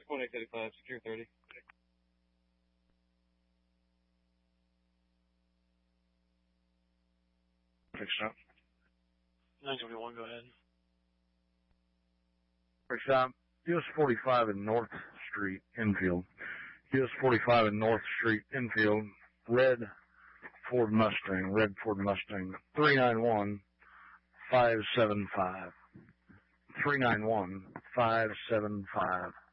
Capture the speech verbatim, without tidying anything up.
one eight eight five, secure thirty. Fixed up. nine twenty-one, go ahead. Fixed up. U S forty-five in North Street, infield. U S forty-five in North Street, infield. Red Ford Mustang, red Ford Mustang. three nine one, five seven five. three nine one, five seven five.